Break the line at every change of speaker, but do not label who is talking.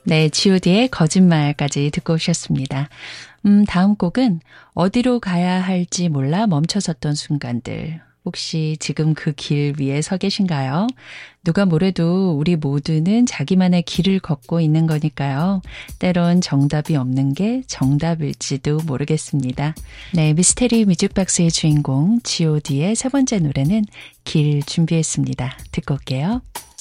네, god의 거짓말까지 듣고 오셨습니다. 다음 곡은 어디로 가야 할지 몰라 멈춰섰던 순간들. 혹시 지금 그 길 위에 서 계신가요? 누가 뭐래도 우리 모두는 자기만의 길을 걷고 있는 거니까요. 때론 정답이 없는 게 정답일지도 모르겠습니다. 네, 미스테리 뮤직박스의 주인공 god의 세 번째 노래는 길 준비했습니다. 듣고 올게요.